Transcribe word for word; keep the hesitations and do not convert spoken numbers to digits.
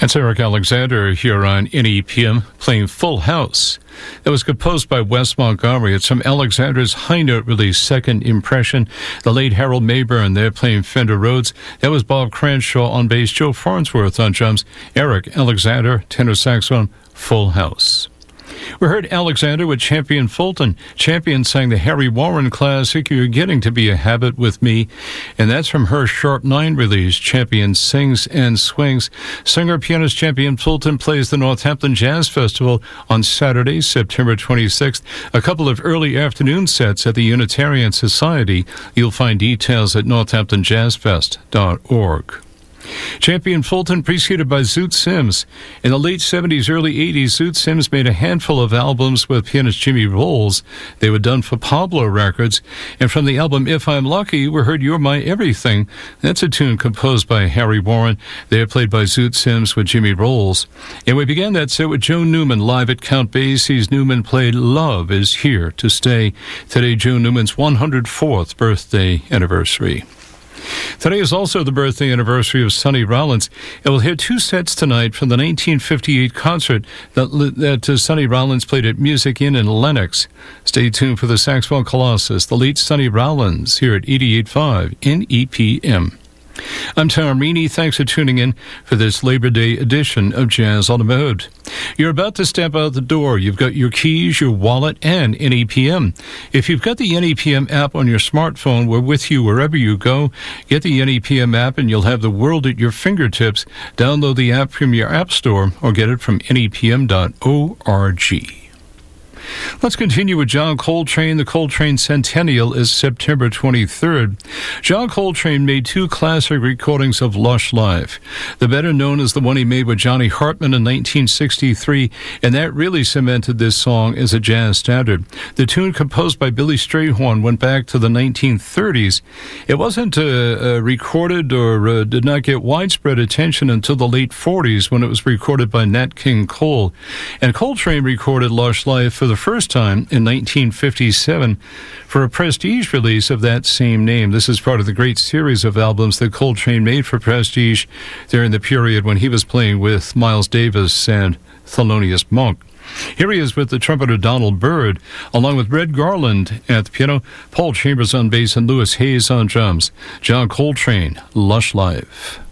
That's Eric Alexander here on N E P M playing Full House. That was composed by Wes Montgomery. It's from Alexander's high note release, Second Impression. The late Harold Mayburn, they're playing Fender Rhodes. That was Bob Cranshaw on bass, Joe Farnsworth on drums, Eric Alexander, tenor saxophone, Full House. We heard Alexander with Champion Fulton. Champion sang the Harry Warren classic, You're Getting to Be a Habit with Me, and that's from her Sharp nine release, Champion Sings and Swings. Singer-pianist Champion Fulton plays the Northampton Jazz Festival on Saturday, September twenty-sixth. A couple of early afternoon sets at the Unitarian Society. You'll find details at northampton jazz fest dot org. Champion Fulton preceded by Zoot Sims. In the late seventies, early eighties, Zoot Sims made a handful of albums with pianist Jimmy Rolls. They were done for Pablo Records. And from the album If I'm Lucky, we heard You're My Everything. That's a tune composed by Harry Warren. They are played by Zoot Sims with Jimmy Rolls. And we began that set with Joe Newman live at Count Basie's. Newman played Love Is Here to Stay. Today, Joe Newman's one hundred fourth birthday anniversary. Today is also the birthday anniversary of Sonny Rollins, and we'll hear two sets tonight from the nineteen fifty-eight concert that, that uh, Sonny Rollins played at Music Inn in Lenox. Stay tuned for the Saxophone Colossus, the late Sonny Rollins, here at eighty-eight point five N E P M. I'm Tom Reaney. Thanks for tuning in for this Labor Day edition of Jazz on the Mode. You're about to step out the door. You've got your keys, your wallet, and N E P M. If you've got the N E P M app on your smartphone, we're with you wherever you go. Get the N E P M app and you'll have the world at your fingertips. Download the app from your app store or get it from N E P M dot org. Let's continue with John Coltrane. The Coltrane Centennial is September twenty-third. John Coltrane made two classic recordings of Lush Live. The better known is the one he made with Johnny Hartman in nineteen sixty-three, and that really cemented this song as a jazz standard. The tune, composed by Billy Strayhorn, went back to the nineteen thirties. It wasn't uh, uh, recorded or uh, did not get widespread attention until the late forties when it was recorded by Nat King Cole. And Coltrane recorded Lush Live for the first time in nineteen fifty-seven for a Prestige release of that same name. This is part of the great series of albums that Coltrane made for Prestige during the period when he was playing with Miles Davis and Thelonious Monk. Here he is with the trumpeter Donald Byrd, along with Red Garland at the piano, Paul Chambers on bass, and Louis Hayes on drums. John Coltrane, Lush Live.